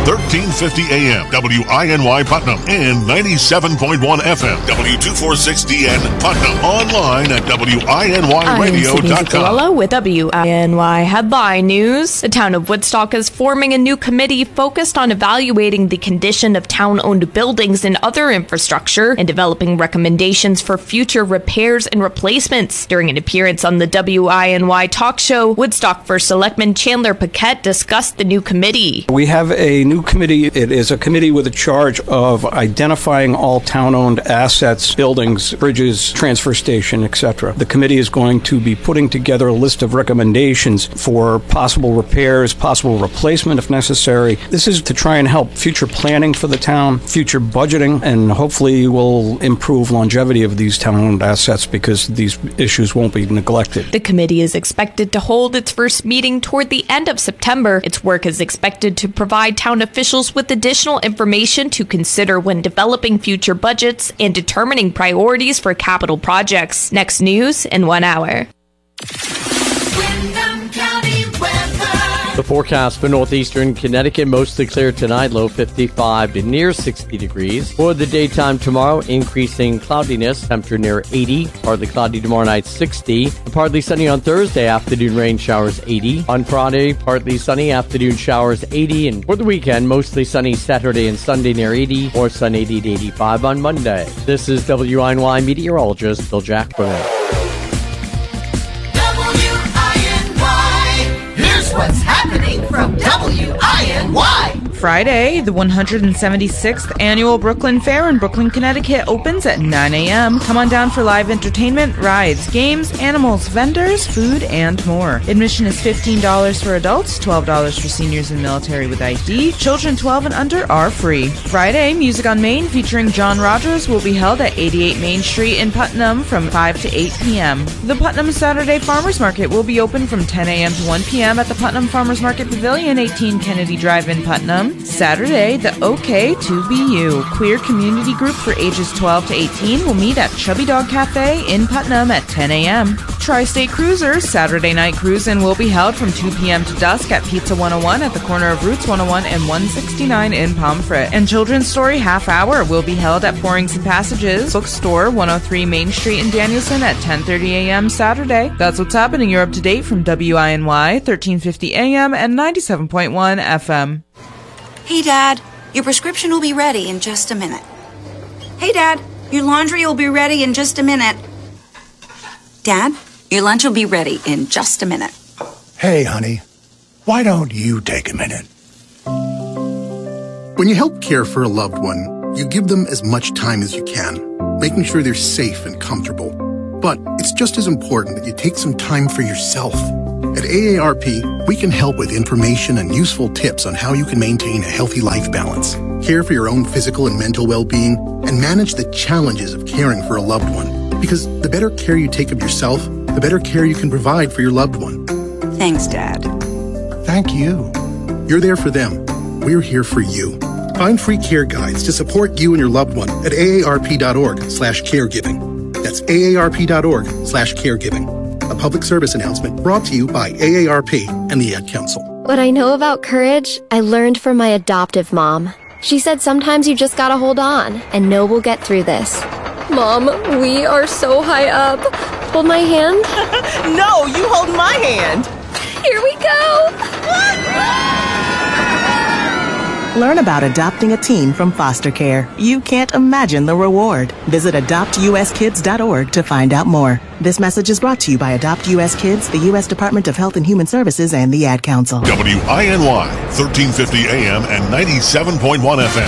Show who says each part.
Speaker 1: 1350 AM, WINY Putnam, and 97.1 FM, W246DN Putnam. Online at WINYradio.com.
Speaker 2: With WINY Headline News. The town of Woodstock is forming a new committee focused on evaluating the condition of town-owned buildings and other infrastructure and developing recommendations for future repairs and replacements. During an appearance on the WINY talk show, Woodstock First Selectman Chandler Paquette discussed the new committee.
Speaker 3: We have a new committee. It is a committee with a charge of identifying all town-owned assets, buildings, bridges, transfer station, etc. The committee is going to be putting together a list of recommendations for possible repairs, possible replacement if necessary. This is to try and help future planning for the town, future budgeting, and hopefully will improve longevity of these town-owned assets because these issues won't be neglected.
Speaker 2: The committee is expected to hold its first meeting toward the end of September. Its work is expected to provide town officials with additional information to consider when developing future budgets and determining priorities for capital projects. Next news in 1 hour.
Speaker 4: Windham County weather.
Speaker 5: The forecast for northeastern Connecticut, mostly clear tonight, low 55 to near 60 degrees. For the daytime tomorrow, increasing cloudiness, temperature near 80. Partly cloudy tomorrow night, 60. Partly sunny on Thursday, afternoon rain showers, 80. On Friday, partly sunny, afternoon showers, 80. And for the weekend, mostly sunny Saturday and Sunday near 80, or sun 80 to 85 on Monday. This is WINY meteorologist Bill Jackman.
Speaker 4: What's happening from WINY?
Speaker 6: Friday, the 176th Annual Brooklyn Fair in Brooklyn, Connecticut opens at 9 a.m. Come on down for live entertainment, rides, games, animals, vendors, food, and more. Admission is $15 for adults, $12 for seniors and military with ID. Children 12 and under are free. Friday, Music on Main featuring John Rogers will be held at 88 Main Street in Putnam from 5 to 8 p.m. The Putnam Saturday Farmers Market will be open from 10 a.m. to 1 p.m. at the Putnam Farmers Market Pavilion, 18 Kennedy Drive in Putnam. Saturday, the OK2BU queer community group for ages 12 to 18 will meet at Chubby Dog Cafe in Putnam at 10 a.m. Tri-State Cruisers Saturday night cruising will be held from 2 p.m. to dusk at Pizza 101 at the corner of Routes 101 and 169 in Pomfret. And Children's Story Half Hour will be held at Pourings and Passages Bookstore, 103 Main Street in Danielson at 10:30 a.m. Saturday. That's what's happening. You're up to date from WINY, 1350 a.m. and 97.1 FM.
Speaker 7: Hey, Dad, your prescription will be ready in just a minute. Hey, Dad, your laundry will be ready in just a minute. Dad, your lunch will be ready in just a minute.
Speaker 8: Hey, honey, why don't you take a minute? When you help care for a loved one, you give them as much time as you can, making sure they're safe and comfortable. But it's just as important that you take some time for yourself. At AARP, we can help with information and useful tips on how you can maintain a healthy life balance, care for your own physical and mental well-being, and manage the challenges of caring for a loved one. Because the better care you take of yourself, the better care you can provide for your loved one.
Speaker 7: Thanks, Dad.
Speaker 8: Thank you. You're there for them. We're here for you. Find free care guides to support you and your loved one at aarp.org/caregiving. That's aarp.org/caregiving. A public service announcement brought to you by AARP and the Ad Council.
Speaker 9: What I know about courage, I learned from my adoptive mom. She said sometimes you just gotta hold on and know we'll get through this. Mom, we are so high up. Hold my hand.
Speaker 10: No, you hold my hand.
Speaker 9: Here we go.
Speaker 10: Learn about adopting a teen from foster care. You can't imagine the reward. Visit adoptuskids.org to find out more. This message is brought to you by Adopt U.S. Kids, the U.S. Department of Health and Human Services, and the Ad Council.
Speaker 1: WINY, 1350 AM and 97.1 FM.